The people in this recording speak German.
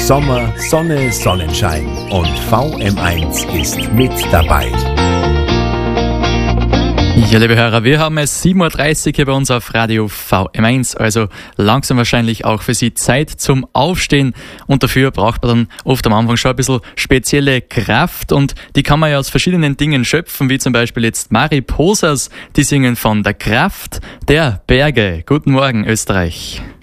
Sommer, Sonne, Sonnenschein und VM1 ist mit dabei. Ja, liebe Hörer, wir haben es 7.30 Uhr hier bei uns auf Radio VM1, also langsam wahrscheinlich auch für Sie Zeit zum Aufstehen, und dafür braucht man dann oft am Anfang schon ein bisschen spezielle Kraft, und die kann man ja aus verschiedenen Dingen schöpfen, wie zum Beispiel jetzt Mariposas, die singen von der Kraft der Berge. Guten Morgen, Österreich.